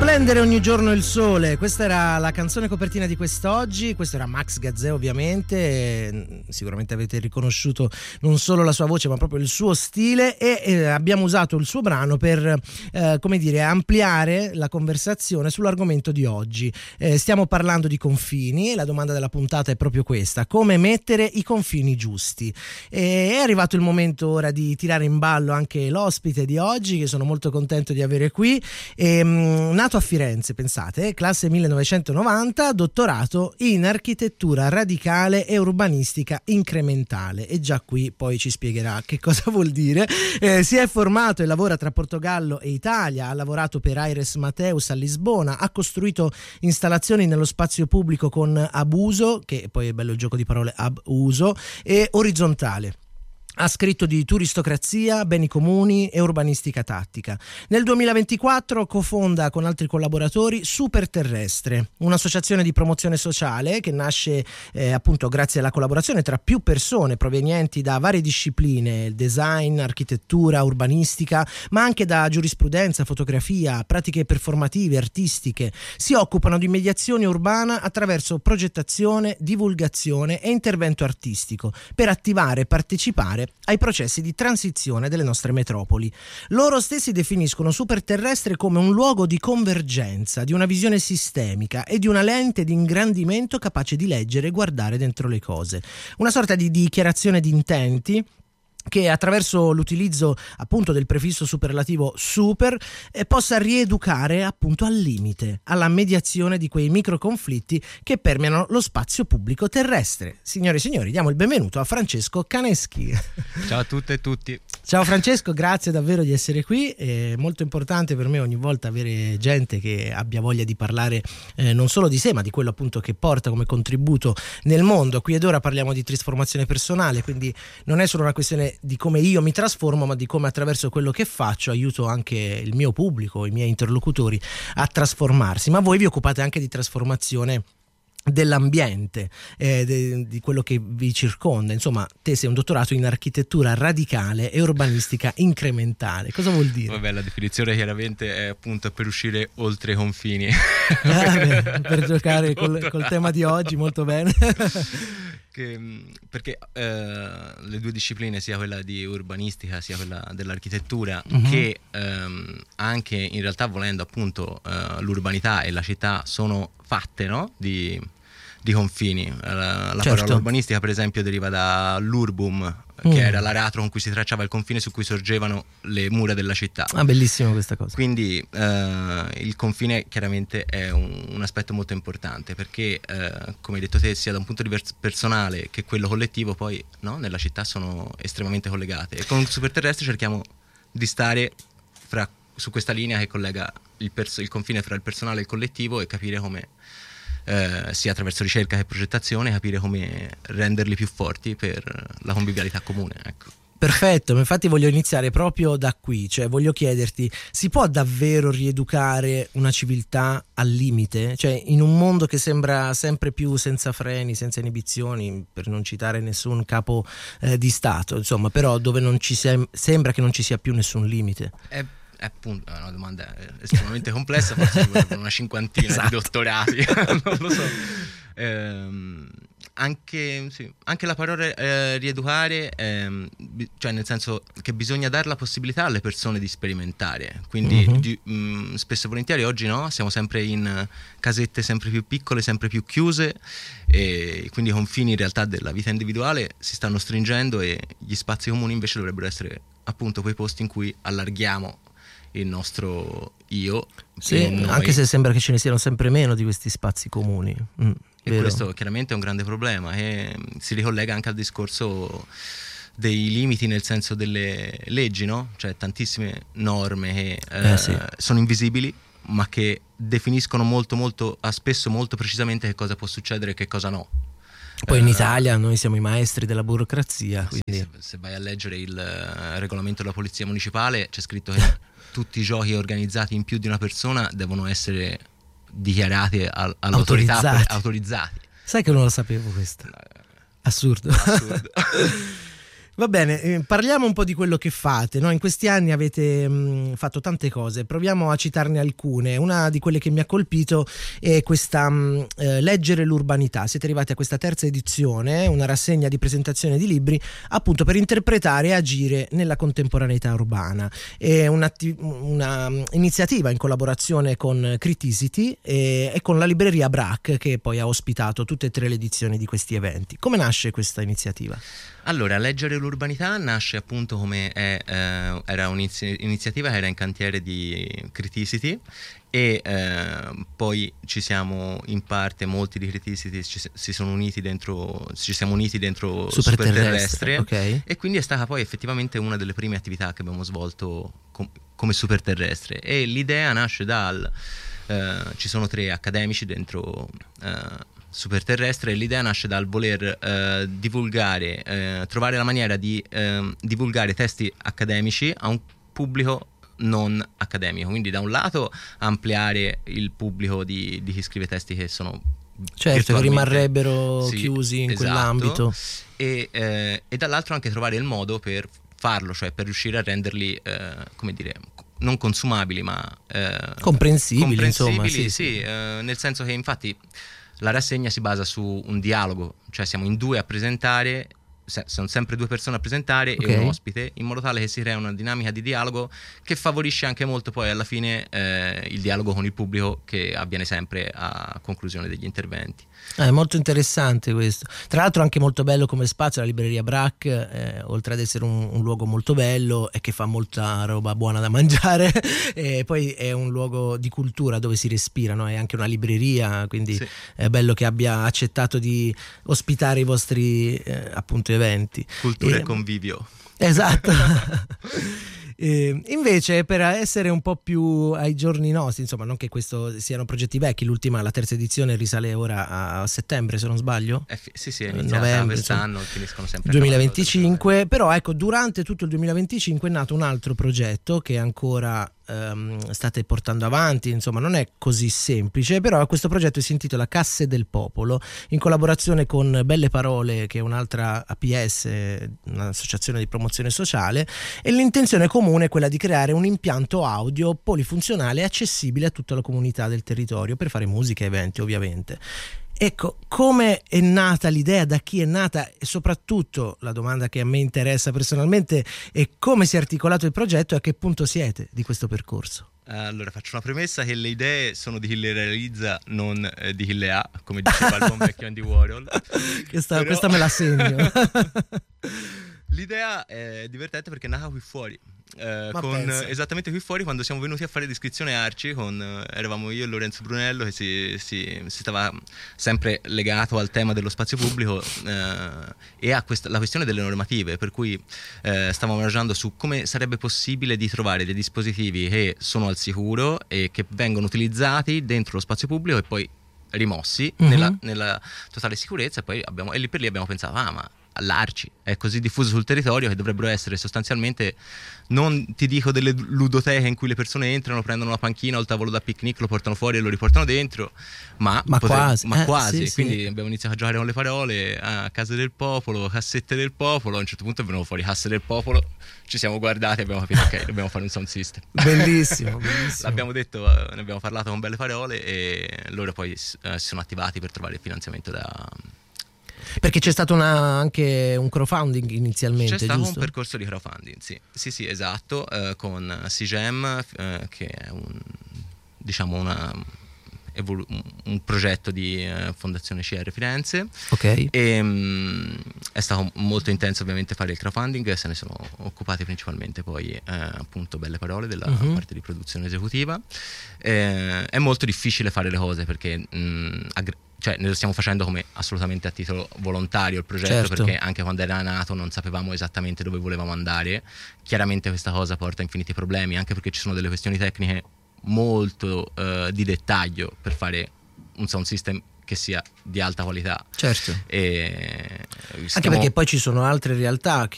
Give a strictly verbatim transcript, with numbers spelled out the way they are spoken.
Splendere ogni giorno il sole, questa era la canzone copertina di quest'oggi, questo era Max Gazzè ovviamente, sicuramente avete riconosciuto non solo la sua voce ma proprio il suo stile e eh, abbiamo usato il suo brano per eh, come dire ampliare la conversazione sull'argomento di oggi. Eh, stiamo parlando di confini e la domanda della puntata è proprio questa: come mettere i confini giusti? E è arrivato il momento ora di tirare in ballo anche l'ospite di oggi, che sono molto contento di avere qui. E, nato a Firenze, pensate, classe millenovecentonovanta, dottorato in architettura radicale e urbanistica incrementale, e già qui poi ci spiegherà che cosa vuol dire. Eh, si è formato e lavora tra Portogallo e Italia, ha lavorato per Aires Mateus a Lisbona, ha costruito installazioni nello spazio pubblico con Abuso, che poi è bello il gioco di parole, Abuso, e Orizzontale. Ha scritto di turistocrazia, beni comuni e urbanistica tattica. Nel duemilaventiquattro cofonda con altri collaboratori Superterrestre, un'associazione di promozione sociale che nasce eh, appunto grazie alla collaborazione tra più persone provenienti da varie discipline: design, architettura, urbanistica, ma anche da giurisprudenza, fotografia, pratiche performative, artistiche. Si occupano di mediazione urbana attraverso progettazione, divulgazione e intervento artistico per attivare e partecipare ai processi di transizione delle nostre metropoli. Loro stessi definiscono Superterrestre come un luogo di convergenza, di una visione sistemica e di una lente di ingrandimento capace di leggere e guardare dentro le cose. Una sorta di dichiarazione di intenti che attraverso l'utilizzo appunto del prefisso superlativo super eh, possa rieducare appunto al limite, alla mediazione di quei microconflitti che permeano lo spazio pubblico terrestre. Signore e signori, diamo il benvenuto a Francesco Caneschi. Ciao a tutte e tutti. Ciao Francesco, grazie davvero di essere qui. È molto importante per me ogni volta avere gente che abbia voglia di parlare eh, non solo di sé, ma di quello appunto che porta come contributo nel mondo. Qui ed ora parliamo di trasformazione personale, quindi non è solo una questione di come io mi trasformo, ma di come attraverso quello che faccio aiuto anche il mio pubblico, i miei interlocutori a trasformarsi. Ma voi vi occupate anche di trasformazione dell'ambiente, eh, de, di quello che vi circonda. Insomma, te sei un dottorato in architettura radicale e urbanistica incrementale. Cosa vuol dire? Vabbè, la definizione chiaramente è appunto per uscire oltre i confini. Ah, beh, per giocare col, col tema di oggi, molto bene. Che, perché eh, le due discipline, sia quella di urbanistica sia quella dell'architettura, uh-huh. che ehm, anche in realtà volendo appunto eh, l'urbanità e la città sono fatte, no? di, di confini. La, la certo. parola urbanistica per esempio deriva dall'urbum, che mm. era l'aratro con cui si tracciava il confine su cui sorgevano le mura della città. Ah, bellissima questa cosa. Quindi eh, il confine chiaramente è un, un aspetto molto importante, perché eh, come hai detto te, sia da un punto di vista personale che quello collettivo, poi no, nella città sono estremamente collegate, e con Superterrestre cerchiamo di stare fra, su questa linea che collega il, perso- il confine fra il personale e il collettivo, e capire come Eh, sia attraverso ricerca che progettazione, capire come renderli più forti per la convivialità comune, ecco. Perfetto, infatti voglio iniziare proprio da qui, cioè voglio chiederti: si può davvero rieducare una civiltà al limite? Cioè, in un mondo che sembra sempre più senza freni, senza inibizioni, per non citare nessun capo eh, di Stato, insomma, però dove non ci sem- sembra che non ci sia più nessun limite. È appunto è una domanda estremamente complessa, forse ci vorrebbe una cinquantina esatto. di dottorati, non lo so. Ehm, anche, sì, anche la parola eh, rieducare, ehm, cioè nel senso che bisogna dare la possibilità alle persone di sperimentare, quindi uh-huh. di, mh, spesso e volentieri oggi no, siamo sempre in casette sempre più piccole, sempre più chiuse, e quindi i confini in realtà della vita individuale si stanno stringendo, e gli spazi comuni invece dovrebbero essere appunto quei posti in cui allarghiamo il nostro io. Sì, anche se sembra che ce ne siano sempre meno di questi spazi comuni. Mm, e vero. Questo chiaramente è un grande problema, e si ricollega anche al discorso dei limiti nel senso delle leggi, no? Cioè tantissime norme che eh, eh, sì. sono invisibili, ma che definiscono molto molto, spesso molto precisamente che cosa può succedere e che cosa no. Poi in Italia noi siamo i maestri della burocrazia, quindi... sì, se, se vai a leggere il uh, regolamento della polizia municipale c'è scritto che tutti i giochi organizzati in più di una persona devono essere dichiarati al, all'autorità autorizzati. Per, autorizzati. Sai che non lo sapevo questo? Assurdo. Assurdo. Va bene, eh, parliamo un po' di quello che fate, no? In questi anni avete mh, fatto tante cose, proviamo a citarne alcune. Una di quelle che mi ha colpito è questa mh, eh, Leggere l'urbanità. Siete arrivati a questa terza edizione, una rassegna di presentazione di libri appunto per interpretare e agire nella contemporaneità urbana. È una um, iniziativa in collaborazione con Criticity e, e con la libreria Brac, che poi ha ospitato tutte e tre le edizioni di questi eventi. Come nasce questa iniziativa? Allora, Leggere l'urbanità nasce appunto come è, eh, era un'iniziativa che era in cantiere di Criticity e eh, poi ci siamo in parte, molti di Criticity ci, si sono uniti dentro, ci siamo uniti dentro Superterrestre, okay. E quindi è stata poi effettivamente una delle prime attività che abbiamo svolto com- come Superterrestre, e l'idea nasce dal eh, ci sono tre accademici dentro eh, Superterrestre, e l'idea nasce dal voler eh, divulgare, eh, trovare la maniera di eh, divulgare testi accademici a un pubblico non accademico, quindi da un lato ampliare il pubblico di, di chi scrive testi che sono certo, che rimarrebbero sì, chiusi in esatto, quell'ambito, e, eh, e dall'altro anche trovare il modo per farlo, cioè per riuscire a renderli eh, come dire, non consumabili ma eh, comprensibili, comprensibili, insomma, sì, sì, sì. Eh, nel senso che infatti la rassegna si basa su un dialogo, cioè siamo in due a presentare, sono sempre due persone a presentare, okay, e un ospite, in modo tale che si crea una dinamica di dialogo che favorisce anche molto poi alla fine eh, il dialogo con il pubblico, che avviene sempre a conclusione degli interventi. È molto interessante questo. Tra l'altro anche molto bello come spazio la libreria Brac, eh, oltre ad essere un, un luogo molto bello e che fa molta roba buona da mangiare, e poi è un luogo di cultura dove si respira, no? È anche una libreria, quindi sì, è bello che abbia accettato di ospitare i vostri eh, appunto eventi. Cultura e, e convivio. Esatto. Eh, invece, per essere un po' più ai giorni nostri, insomma, non che questo siano progetti vecchi, l'ultima, la terza edizione risale ora a settembre, se non sbaglio. Eh, sì, sì, è iniziata novembre, quest'anno, finiscono sempre duemilaventicinque. Però ecco, durante tutto il duemilaventicinque è nato un altro progetto che ancora ehm, state portando avanti, insomma, non è così semplice, però questo progetto si intitola Casse del Popolo, in collaborazione con Belle Parole, che è un'altra A P S, un'associazione di promozione sociale, e l'intenzione comune è quella di creare un impianto audio polifunzionale e accessibile a tutta la comunità del territorio per fare musica e eventi, ovviamente. Ecco, come è nata l'idea, da chi è nata, e soprattutto la domanda che a me interessa personalmente è come si è articolato il progetto e a che punto siete di questo percorso? Allora, faccio una premessa che le idee sono di chi le realizza, non eh, di chi le ha, come diceva il buon vecchio Andy Warhol. Questa, Però... questa me la segno. L'idea è divertente perché è nata qui fuori, eh, con, esattamente qui fuori, quando siamo venuti a fare Descrizione Arci, con, eh, eravamo io e Lorenzo Brunello, che si, si, si stava sempre legato al tema dello spazio pubblico eh, e a questa, la questione delle normative, per cui eh, stavamo ragionando su come sarebbe possibile di trovare dei dispositivi che sono al sicuro e che vengono utilizzati dentro lo spazio pubblico e poi rimossi uh-huh. nella, nella totale sicurezza, e poi abbiamo, e lì per lì abbiamo pensato, ah ma l'Arci è così diffuso sul territorio che dovrebbero essere sostanzialmente, non ti dico delle ludoteche in cui le persone entrano, prendono la panchina o il tavolo da picnic, lo portano fuori e lo riportano dentro, ma, ma potrebbe, quasi, ma eh, quasi. Sì, quindi sì. abbiamo iniziato a giocare con le parole, a Case del Popolo, Cassette del Popolo, a un certo punto è venuto fuori Casse del Popolo, ci siamo guardati e abbiamo capito ok, dobbiamo fare un sound system. Bellissimo, bellissimo. L'abbiamo detto, ne abbiamo parlato con Belle Parole e loro poi eh, si sono attivati per trovare il finanziamento da... Perché c'è stato una, anche un crowdfunding inizialmente, c'è stato giusto? un percorso di crowdfunding, sì, sì, sì, esatto, eh, con Sigem, eh, che è un, diciamo una, evolu- un progetto di eh, Fondazione C R Firenze. Ok. E mh, è stato molto intenso ovviamente fare il crowdfunding, se ne sono occupati principalmente poi eh, appunto Belle Parole della uh-huh. parte di produzione esecutiva. Eh, è molto difficile fare le cose perché mh, aggr- cioè ne lo stiamo facendo come assolutamente a titolo volontario il progetto, certo. perché anche quando era nato non sapevamo esattamente dove volevamo andare. Chiaramente questa cosa porta a infiniti problemi, anche perché ci sono delle questioni tecniche molto uh, di dettaglio per fare un sound system che sia di alta qualità. Certo. E anche perché poi ci sono altre realtà che